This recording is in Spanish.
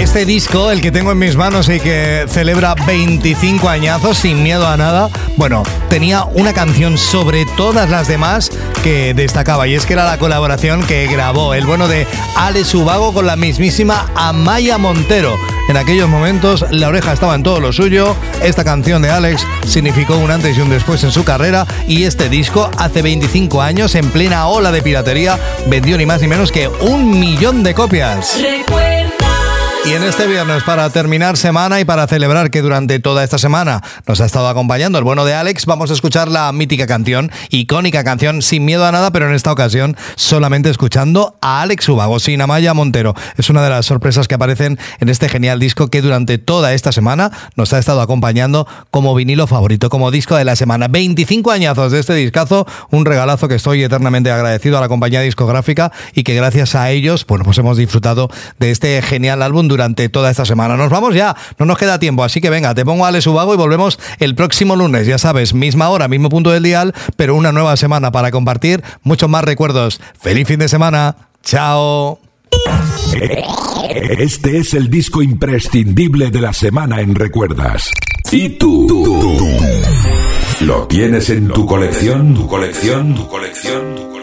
este disco, el que tengo en mis manos y que celebra 25 añazos sin miedo a nada, bueno, tenía una canción sobre todas las demás que destacaba, y es que era la colaboración que grabó el bueno de Alex Ubago con la mismísima Amaia Montero. En aquellos momentos La Oreja estaba en todo lo suyo. Esta canción de Alex significó un antes y un después en su carrera, y este disco hace 25 años, en plena ola de piratería, vendió ni más ni menos que 1 millón de copias. Y en este viernes, para terminar semana y para celebrar que durante toda esta semana nos ha estado acompañando el bueno de Alex, vamos a escuchar la mítica canción, icónica canción, Sin miedo a nada, pero en esta ocasión solamente escuchando a Alex Ubago, sin Amaia Montero. Es una de las sorpresas que aparecen en este genial disco que durante toda esta semana nos ha estado acompañando como vinilo favorito, como disco de la semana. 25 añazos de este discazo, un regalazo que estoy eternamente agradecido a la compañía discográfica, y que gracias a ellos, bueno, pues hemos disfrutado de este genial álbum durante toda esta semana. Nos vamos ya, no nos queda tiempo, así que venga, te pongo a Alex Ubago y volvemos el próximo lunes, ya sabes, misma hora, mismo punto del dial, pero una nueva semana para compartir muchos más recuerdos. ¡Feliz fin de semana! ¡Chao! Este es el disco imprescindible de la semana en Recuerdas. ¿Y tú? ¿Lo tienes en tu colección? ¿Tu colección?